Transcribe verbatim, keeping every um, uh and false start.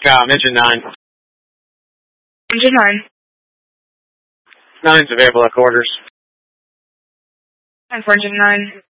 Um, engine nine. Engine nine. Nine's available at quarters. And for engine nine.